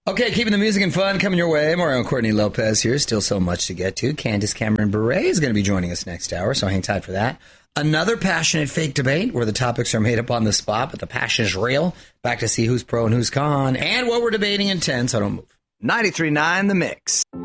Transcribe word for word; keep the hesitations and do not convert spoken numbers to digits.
Okay, keeping the music and fun coming your way. Mario and Courtney Lopez here. Still so much to get to. Candace Cameron Bure is going to be joining us next hour, so hang tight for that. Another passionate fake debate where the topics are made up on the spot, but the passion is real. Back to see who's pro and who's con, and what we're debating in ten, so don't move. ninety-three point nine The Mix.